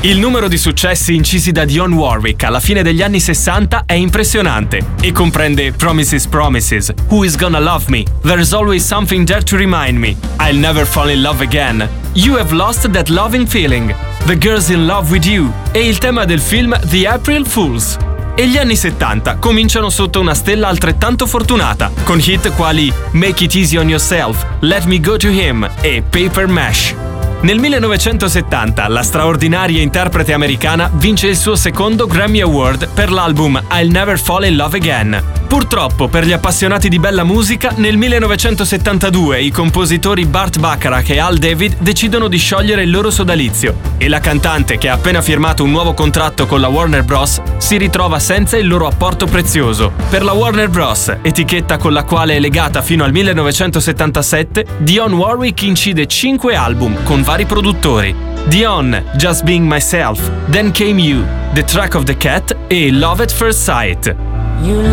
Il numero di successi incisi da Dionne Warwick alla fine degli anni 60 è impressionante e comprende Promises Promises, Who Is Gonna Love Me, There's Always Something There to Remind Me, I'll Never Fall in Love Again, You Have Lost That Loving Feeling, The Girl's in Love With You e il tema del film The April Fools. E gli anni 70 cominciano sotto una stella altrettanto fortunata, con hit quali Make It Easy on Yourself, Let Me Go to Him e Paper Mash. Nel 1970 la straordinaria interprete americana vince il suo secondo Grammy Award per l'album I'll Never Fall in Love Again. Purtroppo, per gli appassionati di bella musica, nel 1972 i compositori Burt Bacharach e Al David decidono di sciogliere il loro sodalizio e la cantante, che ha appena firmato un nuovo contratto con la Warner Bros., si ritrova senza il loro apporto prezioso. Per la Warner Bros., etichetta con la quale è legata fino al 1977, Dionne Warwick incide 5 album con vari produttori: Dionne, Just Being Myself, Then Came You, The Track of the Cat e Love at First Sight.